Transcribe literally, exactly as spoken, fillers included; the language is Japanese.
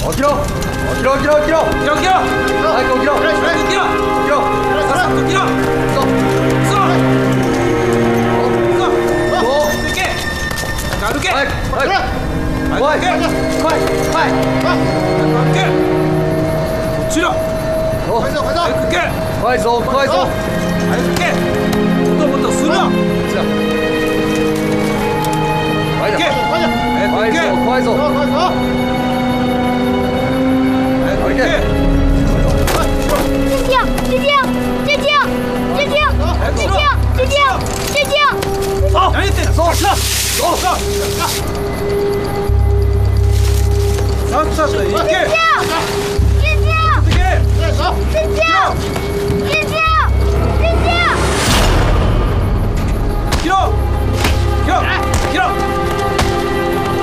起きろ起きろ起きろ起きろ起きろ起きろ早く起きろ起きろ起きろさっさと起きろそうそうそうそう行け歩け早く早く早く来い来い来い歩け落ちろお快走快走！ 早く行け快走快走早く行けもっともっとするな这样快行け点早く行け快走快走走快走！ 早く行け致敬致敬致敬致敬致敬致敬致敬！ 走何言ってんだ走走走走さっさと行け